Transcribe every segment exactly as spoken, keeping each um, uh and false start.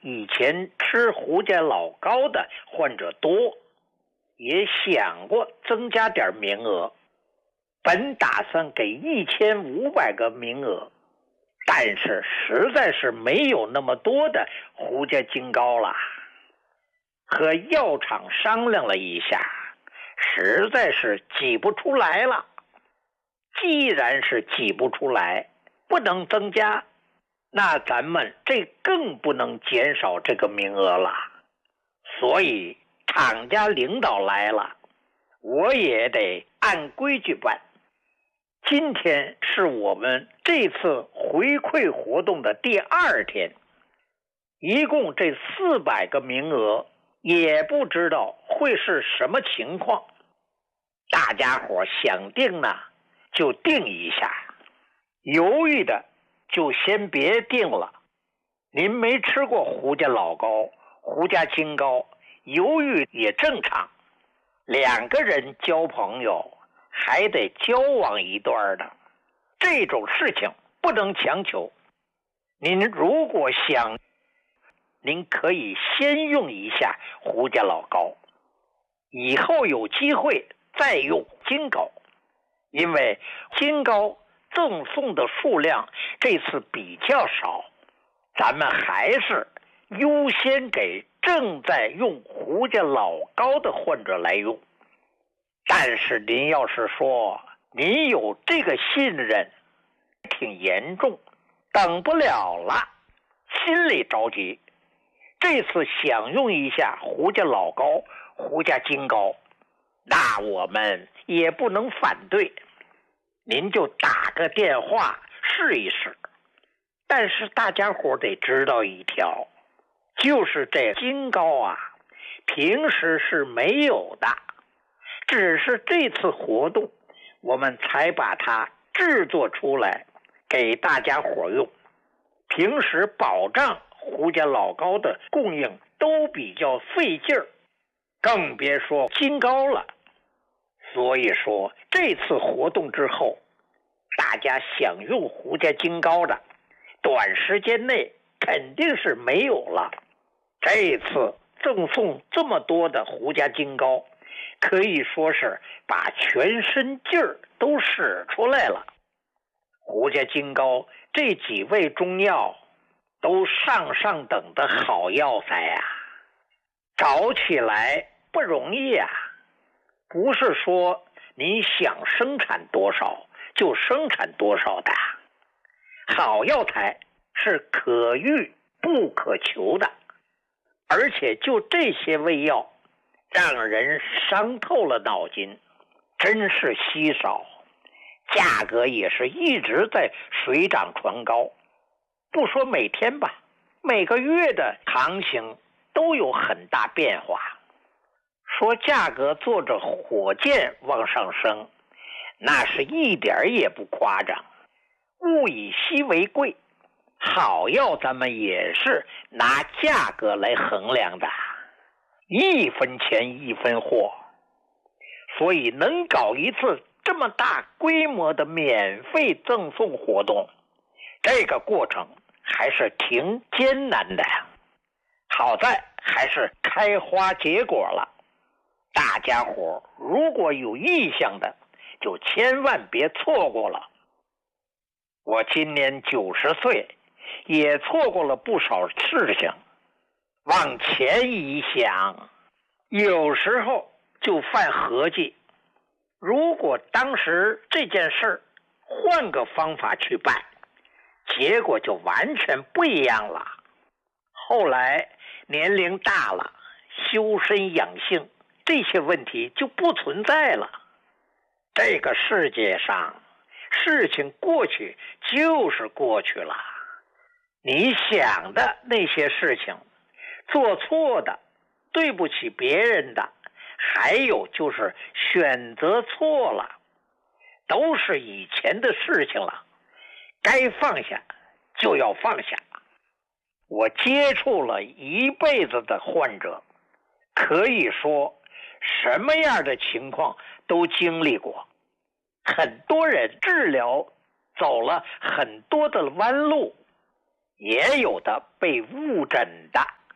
以前吃胡家老高的患者多，也想过增加点名额，本打算给一千五百个名额，但是实在是没有那么多的胡家金膏了。和药厂商量了一下，实在是挤不出来了。既然是挤不出来，不能增加，那咱们这更不能减少这个名额了。所以厂家领导来了，我也得按规矩办。今天是我们这次回馈活动的第二天，一共这四百个名额，也不知道会是什么情况。大家伙想定呢就定一下，犹豫的就先别定了。您没吃过胡家老高、胡家金膏，犹豫也正常。两个人交朋友还得交往一段的，这种事情不能强求。您如果想，您可以先用一下胡家老高，以后有机会再用金膏，因为金膏赠送的数量这次比较少，咱们还是优先给正在用胡家老高的患者来用。但是您要是说您有这个信任挺严重，等不了了，心里着急，这次想用一下胡家老高、胡家金膏，那我们也不能反对，您就打个电话试一试。但是大家伙得知道一条，就是这金膏啊，平时是没有的，只是这次活动我们才把它制作出来给大家伙用。平时保障胡家老高的供应都比较费劲儿，更别说金膏了。所以说这次活动之后，大家想用胡家金膏的，短时间内肯定是没有了。这次赠送这么多的胡家金膏，可以说是把全身劲儿都使出来了。胡家金膏这几味中药都上上等的好药材呀、啊，找起来不容易呀、啊。不是说你想生产多少就生产多少的，好药材是可遇不可求的，而且就这些味药让人伤透了脑筋，真是稀少，价格也是一直在水涨船高。不说每天吧，每个月的行情都有很大变化。说价格坐着火箭往上升，那是一点也不夸张。物以稀为贵，好药咱们也是拿价格来衡量的，一分钱一分货。所以能搞一次这么大规模的免费赠送活动，这个过程还是挺艰难的。好在还是开花结果了。大家伙如果有意向的，就千万别错过了。我今年九十岁，也错过了不少事情。往前一想，有时候就犯合计，如果当时这件事换个方法去办，结果就完全不一样了。后来年龄大了，修身养性这些问题就不存在了。这个世界上事情过去就是过去了，你想的那些事情，做错的、对不起别人的，还有就是选择错了，都是以前的事情了，该放下就要放下。我接触了一辈子的患者，可以说什么样的情况都经历过。很多人治疗走了很多的弯路，也有的被误诊的，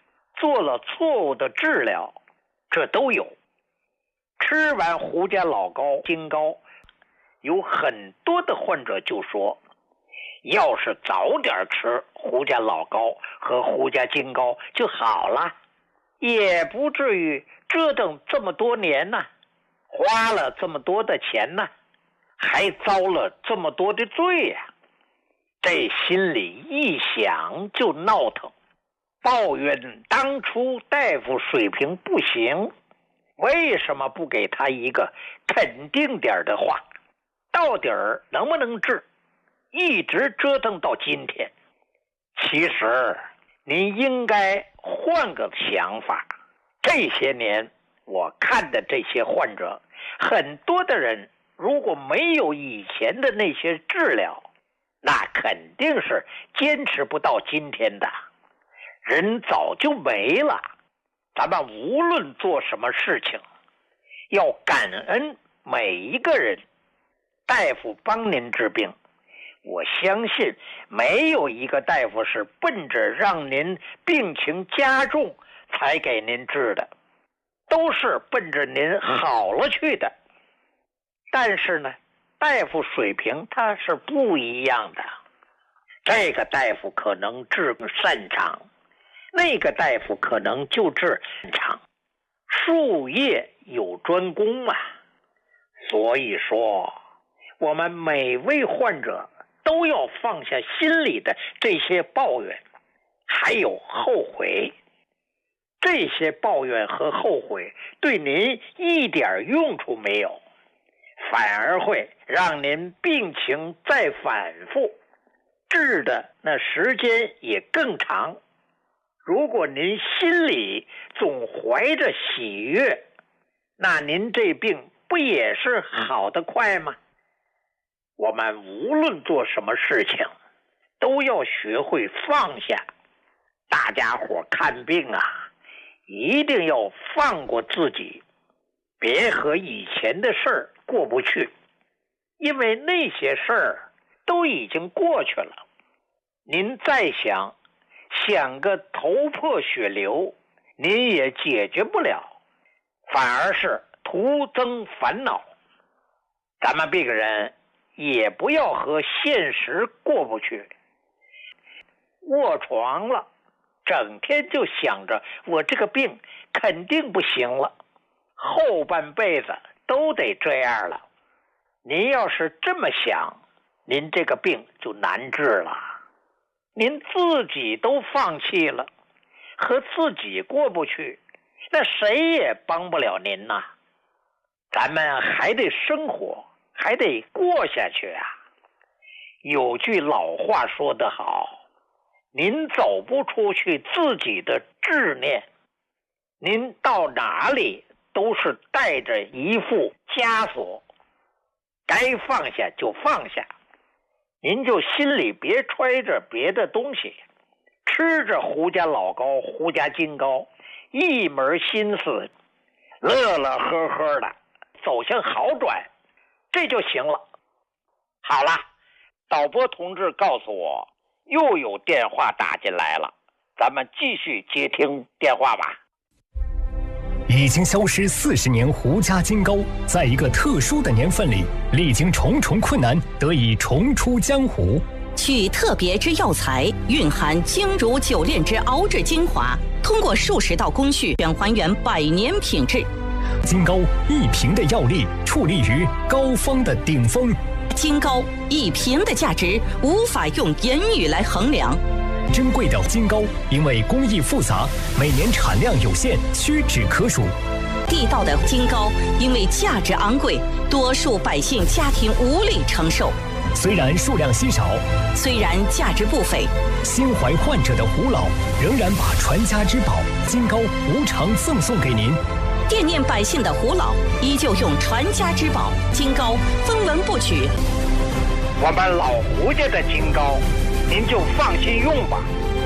做了错误的治疗，这都有。吃完胡家老膏、金膏，有很多的患者就说，要是早点吃胡家老膏和胡家金膏就好了，也不至于折腾这么多年呢，花了这么多的钱呢，还遭了这么多的罪呀、啊。这心里一想就闹腾，抱怨当初大夫水平不行，为什么不给他一个肯定点的话？到底儿能不能治？一直折腾到今天。其实您应该换个想法。这些年我看的这些患者，很多的人如果没有以前的那些治疗，那肯定是坚持不到今天的，人早就没了。咱们无论做什么事情，要感恩每一个人。大夫帮您治病，我相信没有一个大夫是奔着让您病情加重才给您治的，都是奔着您好了去的。但是呢，大夫水平他是不一样的，这个大夫可能治擅长，那个大夫可能就治擅长，术业有专攻嘛。所以说我们每位患者都要放下心里的这些抱怨，还有后悔。这些抱怨和后悔对您一点用处没有，反而会让您病情再反复，治的那时间也更长。如果您心里总怀着喜悦，那您这病不也是好得快吗？我们无论做什么事情，都要学会放下。大家伙看病啊，一定要放过自己，别和以前的事儿过不去，因为那些事儿都已经过去了。您再想想个头破血流，您也解决不了，反而是徒增烦恼。咱们病人也不要和现实过不去，卧床了，整天就想着我这个病肯定不行了，后半辈子都得这样了。您要是这么想，您这个病就难治了。您自己都放弃了，和自己过不去，那谁也帮不了您呐。咱们还得生活，还得过下去啊。有句老话说得好，您走不出去自己的执念，您到哪里都是带着一副枷锁，该放下就放下。您就心里别揣着别的东西，吃着胡家老膏、胡家金膏，一门心思乐乐呵呵的走向好转，这就行了。好了，导播同志告诉我又有电话打进来了，咱们继续接听电话吧。 已经消失四十年胡家金膏，在一个特殊的年份里，历经重重困难，得以重出江湖。 取特别之药材，蕴含精如九炼之熬制精华，通过数十道工序，全还原百年品质。 金膏一瓶的药力，矗立于膏方的顶峰。 金膏一瓶的价值，无法用言语来衡量。 珍贵的金膏，因为工艺复杂，每年产量有限，屈指可数。 地道的金膏，因为价值昂贵，多数百姓家庭无力承受。 虽然数量稀少， 虽然价值不菲， 心怀患者的胡老仍然把传家之宝金膏无偿赠送给您。 惦念百姓的胡老，依旧用传家之宝金膏分文不取。 我们老胡家的金膏，您就放心用吧，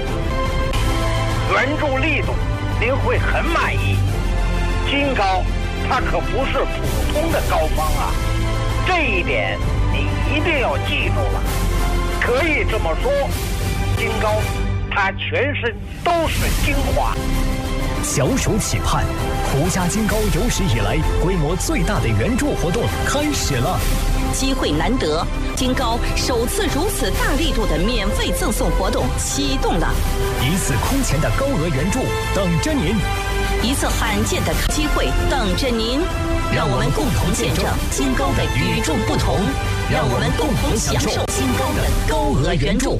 原著力度您会很满意。金膏它可不是普通的膏方啊，这一点你一定要记住了。可以这么说，金膏它全身都是精华， 小暑期盼，胡家金高有史以来规模最大的援助活动开始了。 机会难得，金高首次如此大力度的免费赠送活动启动了， 一次空前的高额援助等着您， 一次罕见的机会等着您。让我们共同见证金高的与众不同，让我们共同享受金高的高额援助。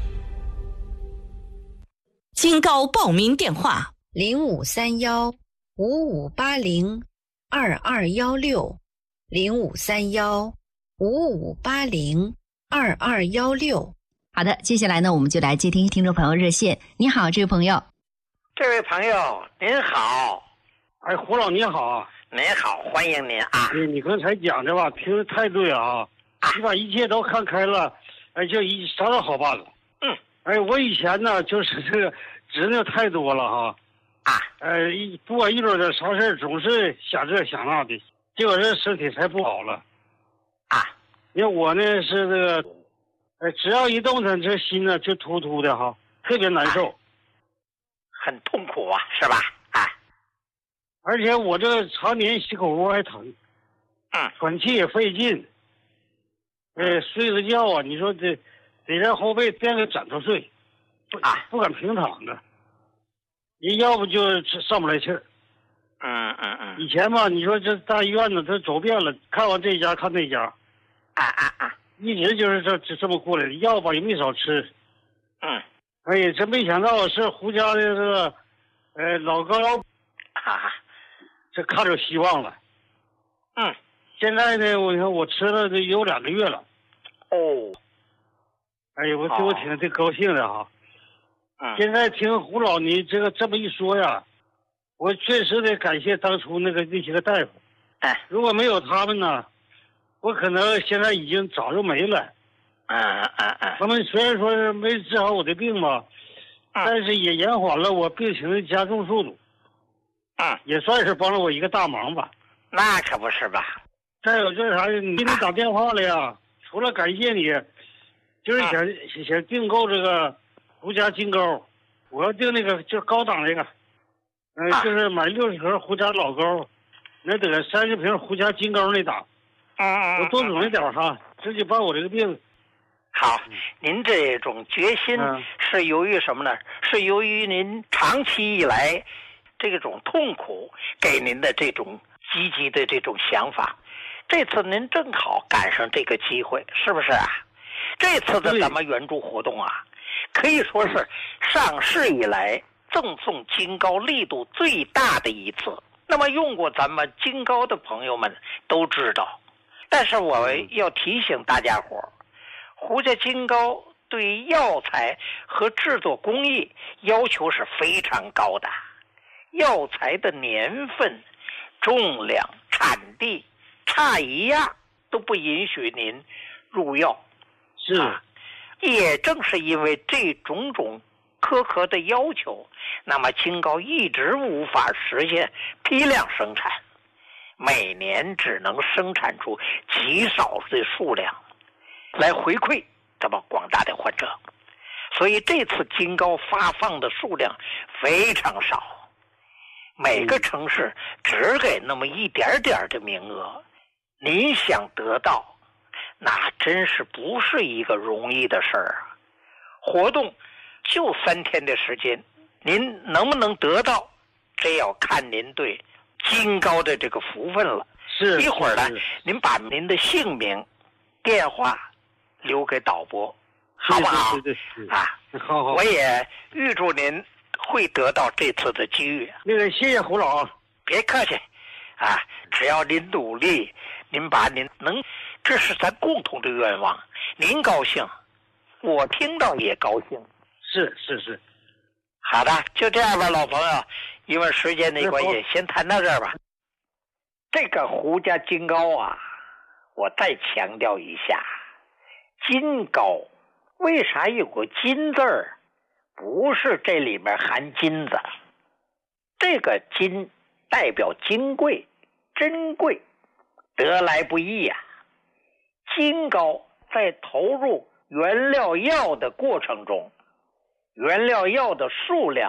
金高报名电话： 零五三幺五五八零二二幺六，零五三幺五五八零二二幺六。 好的，接下来呢，我们就来接听听众朋友热线。你好，这位朋友。 这位朋友您好。 哎，胡老你好。 您好，欢迎您啊！ 哎，你刚才讲的吧，听得太对啊！啊你把一切都看开了，哎，就一啥都好办了。 嗯， 哎，我以前呢，就是这个执拗太多了哈。 啊， 呃，一不管遇到点啥事总是想这想那的，结果这身体才不好了。 啊， 因为我呢是这个，呃，只要一动弹，这心呢就突突的哈，特别难受， 啊、很痛苦啊，是吧？ 而且我这个常年心口窝还疼， 嗯， 喘气也费劲，呃，睡个觉啊，你说这得让后背垫个枕头睡，不啊， 不敢平躺着，你要不就上不来气儿。 嗯嗯嗯。 以前吧，你说这大医院呢，他走遍了，看完这家看那家， 啊啊啊， 一直就是这这么过来的，药吧也没少吃。 嗯。 哎呀，真没想到是胡家的这个，呃，老高， 哈哈。 这看着希望了， 嗯， 现在呢，我看我吃了这有两个月了， 哦， 哎呀，我对我挺挺高兴的哈， 嗯， 现在听胡老你这个这么一说呀，我确实得感谢当初那个那些个大夫， 哎， 如果没有他们呢，我可能现在已经早就没了， 嗯嗯嗯， 他们虽然说是没治好我的病吧， 嗯、 但是也延缓了我病情的加重速度。 嗯， 也算是帮了我一个大忙吧。 那可不是吧？ 再有就是啥，你给你打电话了呀？除了感谢你，就是想、啊、想订购这个胡家金糕，我要订那个就是高档那个，嗯、呃啊，就是买六十盒胡家老糕，那得三十瓶胡家金糕那档。 嗯嗯， 我多准一点哈，自己把我这个病。 好，您这种决心是由于什么呢？是由于您长期以来。这种痛苦给您的这种积极的这种想法，这次您正好赶上这个机会，是不是啊？这次的咱们援助活动啊，可以说是上市以来赠送金高力度最大的一次。那么用过咱们金高的朋友们都知道，但是我要提醒大家伙，胡家金高对药材和制作工艺要求是非常高的。药材的年份、重量、产地差一样都不允许您入药。 是、啊， 也正是因为这种种苛刻的要求，那么金高一直无法实现批量生产，每年只能生产出极少的数量来回馈咱们广大的患者，所以这次金高发放的数量非常少。每个城市只给那么一点点的名额，您想得到，那真是不是一个容易的事儿啊！活动就三天的时间，您能不能得到，这要看您对金高的这个福分了。 是， 一会儿呢，您把您的姓名、电话留给导播，好不好？ 对对对， 啊， 好好， 我也预祝您会得到这次的机遇。 那个，谢谢胡老， 别客气，啊，只要您努力，您把您能，这是咱共同的愿望。您高兴，我听到也高兴。 是是是， 好的，就这样吧，老朋友，因为时间的关系，先谈到这儿吧。这个胡家金高啊，我再强调一下，金高为啥有个金字儿？不是这里面含金子，这个金代表金贵、珍贵，得来不易呀、啊。金高在投入原料药的过程中，原料药的数量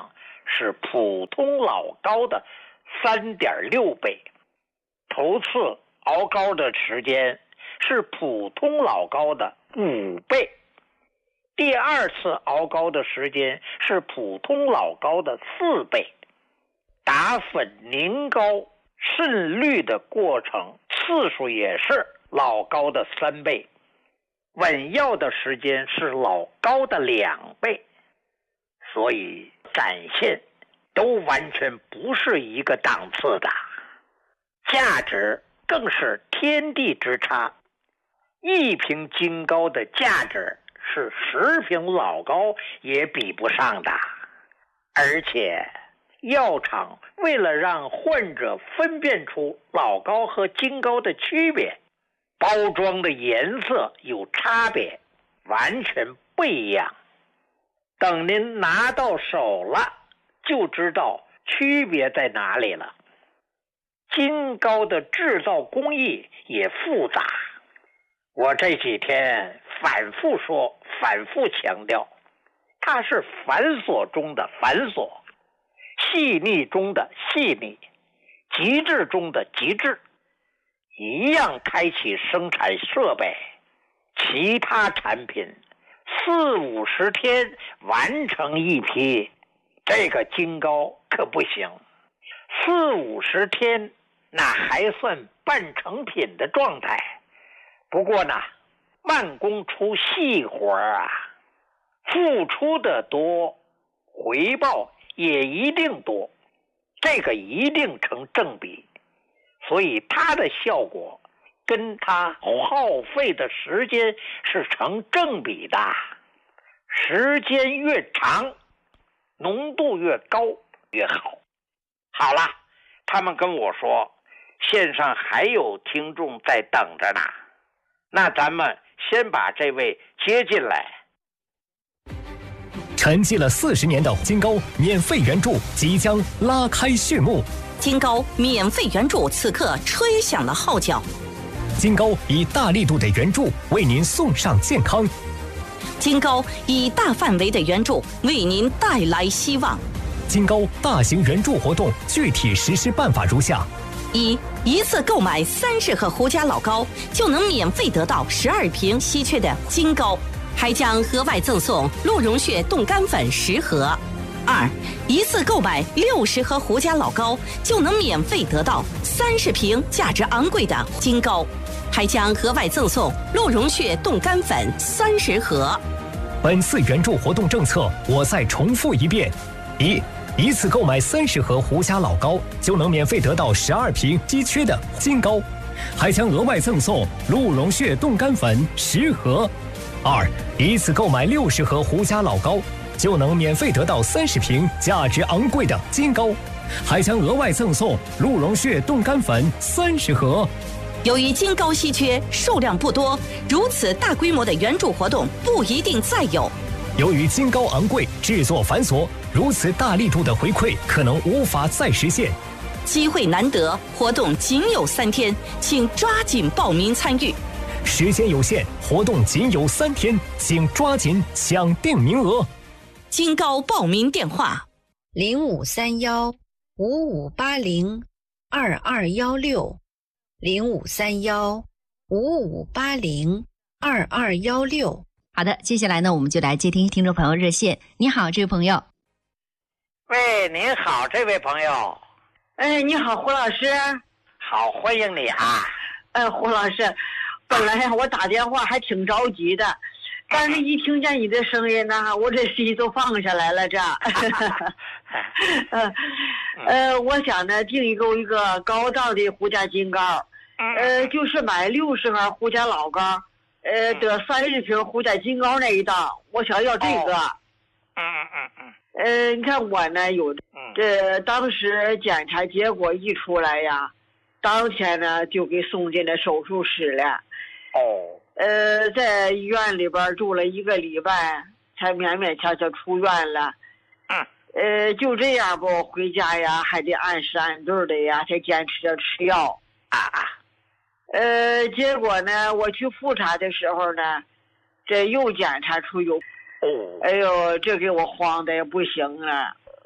是普通老高的 三点六 倍，头次熬高的时间是普通老高的五倍，第二次熬高的时间是普通老高的四倍，打粉凝膏渗滤的过程次数也是老高的三倍，稳药的时间是老高的两倍，所以展现都完全不是一个档次的，价值更是天地之差。一瓶金膏的价值是十瓶老膏也比不上的，而且药厂为了让患者分辨出老膏和金膏的区别，包装的颜色有差别，完全不一样。等您拿到手了，就知道区别在哪里了。金膏的制造工艺也复杂，我这几天反复说，反复强调，它是繁琐中的繁琐，细腻中的细腻，极致中的极致。一样开启生产设备，其他产品四五十天完成一批，这个金膏可不行。四五十天那还算半成品的状态，不过呢，慢工出细活啊，付出的多，回报也一定多，这个一定成正比。所以它的效果跟它耗费的时间是成正比的，时间越长，浓度越高越好。好了，他们跟我说线上还有听众在等着呢，那咱们先把这位接进来。 沉寂了四十年的金膏免费援助即将拉开序幕。 金膏免费援助此刻吹响了号角， 金膏以大力度的援助为您送上健康， 金膏以大范围的援助为您带来希望。 金膏大型援助活动具体实施办法如下： 一、一次购买三十盒胡家老膏，就能免费得到十二瓶稀缺的金膏，还将额外赠送鹿茸血冻干粉十盒。二、一次购买六十盒胡家老膏，就能免费得到三十瓶价值昂贵的金膏，还将额外赠送鹿茸血冻干粉三十盒。 本次援助活动政策，我再重复一遍：一、一次购买三十盒胡家老膏，就能免费得到十二瓶稀缺的金膏，还将额外赠送鹿茸血冻干粉十盒。二、一次购买六十盒胡家老膏，就能免费得到三十瓶价值昂贵的金膏，还将额外赠送鹿茸血冻干粉三十盒。 由于金膏稀缺，数量不多，如此大规模的援助活动不一定再有。 由于金膏昂贵，制作繁琐，如此大力度的回馈可能无法再实现。 机会难得，活动仅有三天，请抓紧报名参与。 时间有限，活动仅有三天，请抓紧抢定名额。 金膏报名电话： 零五三幺五五八零二二幺六，零五三幺五五八零二二幺六。 好的，接下来呢，我们就来接听听众朋友热线。你好，这位朋友。 喂，您好，这位朋友。 哎，你好，胡老师。 好，欢迎你啊。 哎，胡老师，本来我打电话还挺着急的，但是一听见你的声音呢，我这心都放下来了。这，呃，呃，我想呢订购一个高档的胡家金膏，呃，就是买六十盒胡家老膏，呃，得三十瓶胡家金膏那一档，我想要这个。 嗯嗯嗯。 呃，你看我呢有，这当时检查结果一出来呀，当天呢就给送进了手术室了。 哦。 呃，在医院里边住了一个礼拜，才勉勉强强出院了。 嗯。 呃，就这样吧，回家呀还得按时按对的呀，才坚持着吃药。 啊啊。 呃，结果呢，我去复查的时候呢，这又检查出有。 哦。 哎呦，这给我慌的也不行了。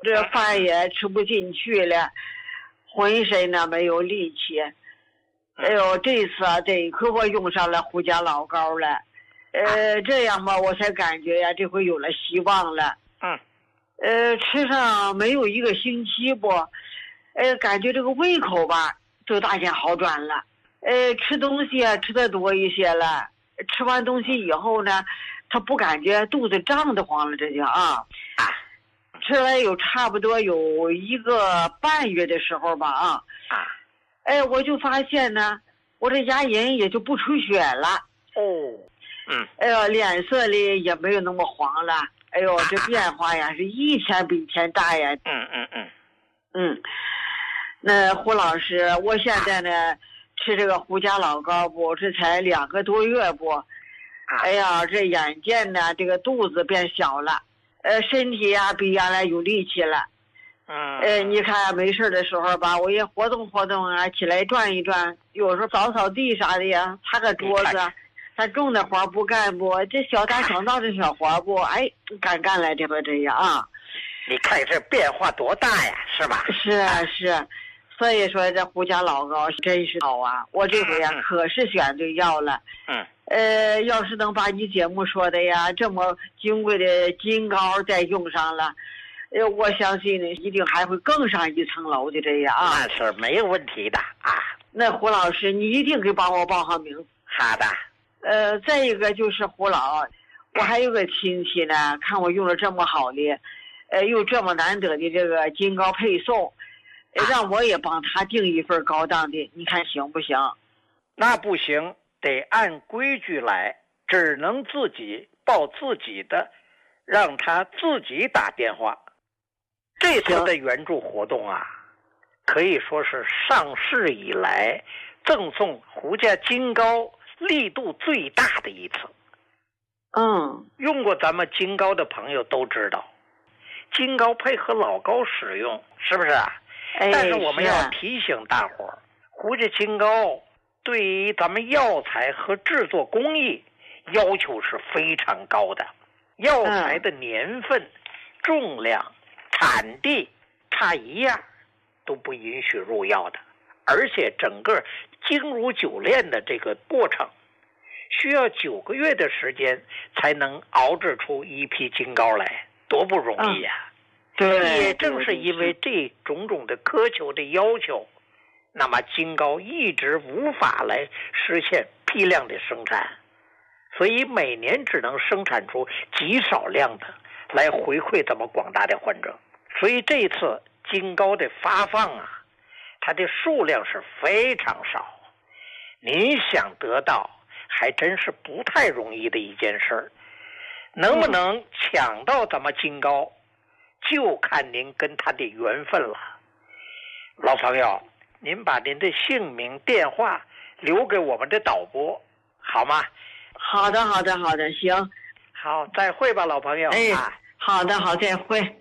这饭也吃不进去了，浑身呢没有力气。哎呦，这次啊，这可我用上了胡家老膏了。呃，这样吧，我才感觉呀，这回有了希望了。 嗯。 呃，吃上没有一个星期不，呃，感觉这个胃口吧，就大见好转了。呃，吃东西啊，吃的多一些了。吃完东西以后呢，他不感觉肚子胀得慌了，这就啊。啊。吃了有差不多有一个半月的时候吧啊。啊。哎，我就发现呢，我这牙龈也就不出血了。 哦。嗯。 哎呦，脸色里也没有那么黄了。哎呦，这变化呀是一天比一天大呀。 嗯嗯嗯。 嗯。那胡老师，我现在呢吃这个胡家老膏不，这才两个多月不。哎呀，这眼见呢这个肚子变小了，呃，身体呀比原来有力气了。 嗯。 呃，你看没事的时候吧，我也活动活动啊，起来转一转，有时候扫扫地啥的呀，擦个桌子。他重的活不干不，这小打小闹的小活不，哎，敢干来这个这样啊！ 你看这变化多大呀，是吧？ 是啊是，所以说这胡家老膏真是好啊！我这回呀、啊、可是选对药了。 嗯。 呃，要是能把你节目说的呀这么金贵的金膏再用上了，呃，我相信呢一定还会更上一层楼的这样啊。 那是没有问题的啊。 那胡老师，你一定给帮我报上名。 好的。 呃，再一个就是胡老，我还有个亲戚呢，看我用了这么好的，呃，又这么难得的这个金膏配送，让我也帮他订一份高档的，你看行不行？ 那不行，得按规矩来，只能自己报自己的，让他自己打电话。这次的援助活动啊，可以说是上市以来赠送胡家金膏力度最大的一次。 嗯， 用过咱们金膏的朋友都知道，金膏配合老膏使用，是不是啊？ 哎， 但是我们要提醒大伙儿，胡家金膏对于咱们药材和制作工艺要求是非常高的，药材的年份、嗯、重量、产地差一样都不允许入药的，而且整个精如酒炼的这个过程需要九个月的时间才能熬制出一批金膏来，多不容易呀、啊嗯！ 对， 也正是因为这种种的苛求的要求，那么金膏一直无法来实现批量的生产，所以每年只能生产出极少量的来回馈咱们广大的患者。所以这次金膏的发放啊，它的数量是非常少，您想得到还真是不太容易的一件事儿。能不能抢到咱们金膏，就看您跟他的缘分了。老朋友，您把您的姓名电话留给我们的导播好吗？ 好的好的好的，行， 好，再会吧老朋友。 哎，好的好，再会。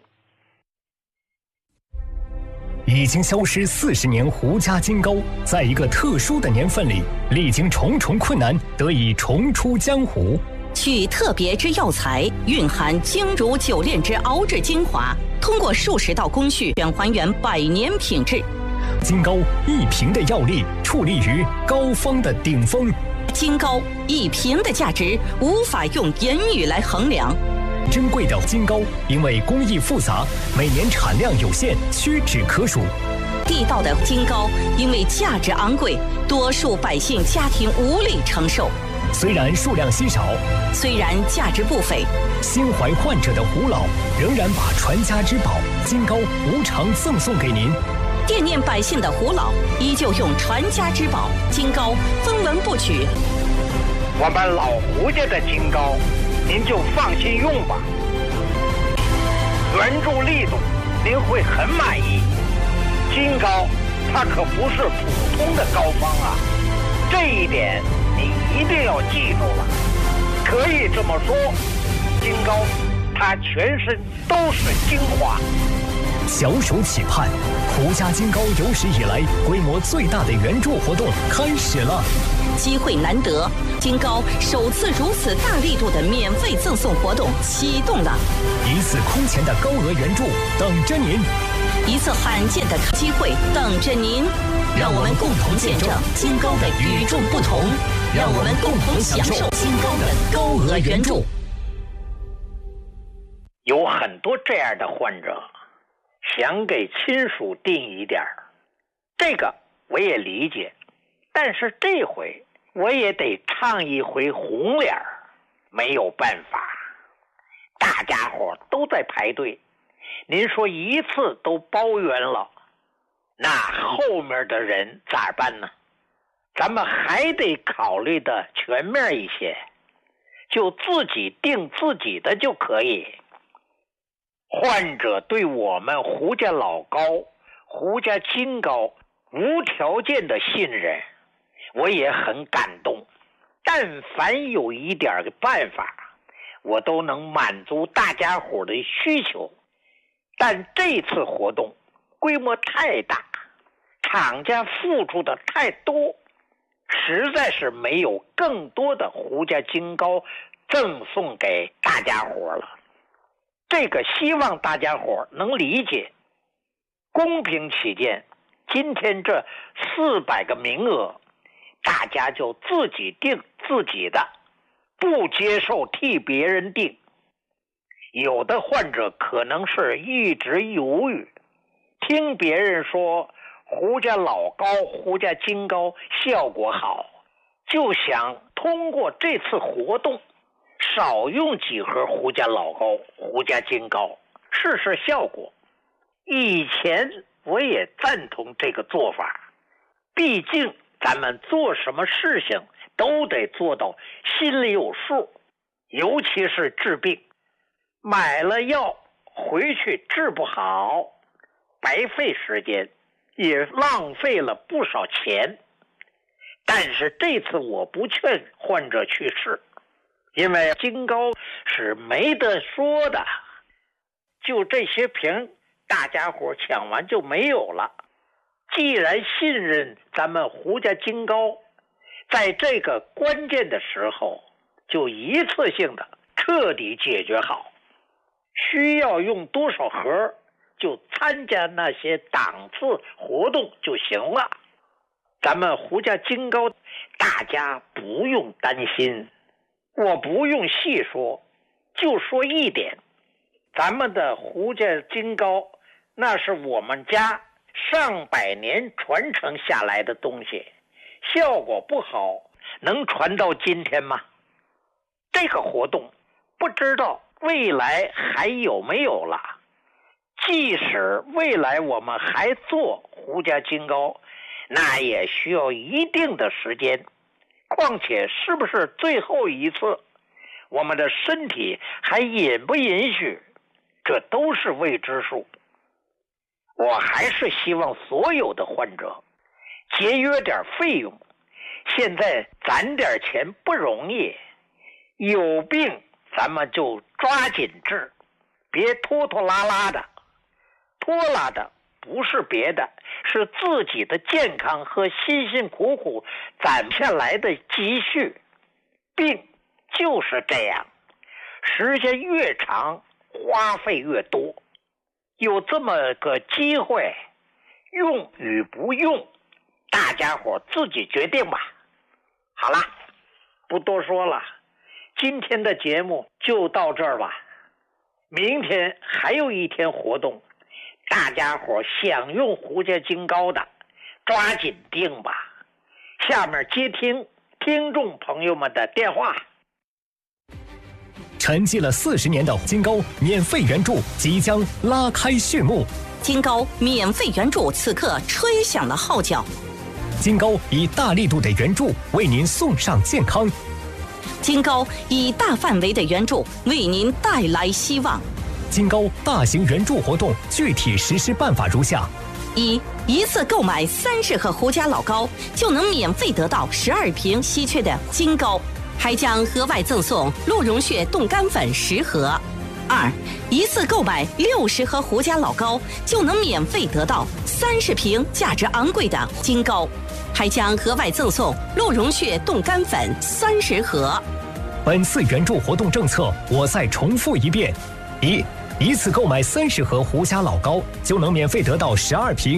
已经消失四十年胡家金膏，在一个特殊的年份里，历经重重困难，得以重出江湖。 取特别之药材，蕴含精如酒炼之熬制精华，通过数十道工序，原还原百年品质。 金膏一瓶的药力，矗立于膏方的顶峰。 金膏一瓶的价值，无法用言语来衡量。 珍贵的金膏，因为工艺复杂，每年产量有限，屈指可数。 地道的金膏，因为价值昂贵，多数百姓家庭无力承受。 虽然数量稀少， 虽然价值不菲， 心怀患者的胡老仍然把传家之宝金膏无偿赠送给您。 惦念百姓的胡老依旧用传家之宝金膏分文不取。 我们老胡家的金膏，您就放心用吧，援助力度您会很满意。金膏它可不是普通的膏方啊，这一点你一定要记住了。可以这么说，金膏它全身都是精华。 小暑企盼，胡家金膏有史以来规模最大的援助活动开始了。 机会难得，金高首次如此大力度的免费赠送活动启动了， 一次空前的高额援助等着您， 一次罕见的机会等着您，让我们共同见证金高的与众不同，让我们共同享受金高的高额援助。 有很多这样的患者想给亲属定一点，这个我也理解，但是这回我也得唱一回红脸，没有办法，大家伙都在排队，您说一次都包圆了，那后面的人咋办呢？咱们还得考虑的全面一些，就自己定自己的就可以。患者对我们胡家老高、胡家金高无条件的信任，我也很感动。但凡有一点办法，我都能满足大家伙的需求。但这次活动规模太大，厂家付出的太多，实在是没有更多的胡家金高赠送给大家伙了。这个希望大家伙能理解，公平起见，今天这四百个名额，大家就自己定自己的，不接受替别人定。有的患者可能是一直犹豫，听别人说胡家老高、胡家金高效果好，就想通过这次活动少用几盒胡家老高、胡家金高，试试效果。以前我也赞同这个做法，毕竟咱们做什么事情都得做到心里有数，尤其是治病，买了药回去治不好，白费时间，也浪费了不少钱。但是这次我不劝患者去试，因为金高是没得说的，就这些瓶大家伙抢完就没有了。既然信任咱们胡家金高，在这个关键的时候就一次性的彻底解决好，需要用多少盒就参加那些档次活动就行了。咱们胡家金高大家不用担心，我不用细说，就说一点，咱们的胡家金高那是我们家上百年传承下来的东西，效果不好能传到今天吗？这个活动不知道未来还有没有了，即使未来我们还做胡家金高，那也需要一定的时间，况且是不是最后一次，我们的身体还允不允许，这都是未知数。我还是希望所有的患者节约点费用，现在攒点钱不容易，有病咱们就抓紧治，别拖拖拉拉的。拖拉的不是别的，是自己的健康和辛辛苦苦攒下来的积蓄。病就是这样，时间越长花费越多。有这么个机会，用与不用大家伙自己决定吧。好了，不多说了，今天的节目就到这儿吧。明天还有一天活动，大家伙想用胡家金高的抓紧订吧。下面接听听众朋友们的电话。 沉寂了四十年的金高免费援助即将拉开序幕， 金高免费援助此刻吹响了号角。 金高以大力度的援助为您送上健康， 金高以大范围的援助为您带来希望。 金高大型援助活动具体实施办法如下： 一、一次购买三十盒胡家老高，就能免费得到十二瓶稀缺的金高，还将额外赠送鹿茸血冻干粉十盒。 二，一次购买六十盒胡家老高，就能免费得到三十瓶价值昂贵的金膏，还将额外赠送鹿茸血冻干粉三十盒。 本次援助活动政策，我再重复一遍：一，一次购买三十盒胡家老高，就能免费得到十二瓶